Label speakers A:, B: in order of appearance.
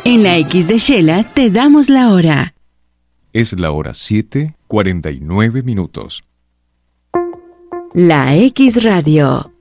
A: En la X de Shela te damos la hora.
B: Es la hora 7:49.
A: La X Radio.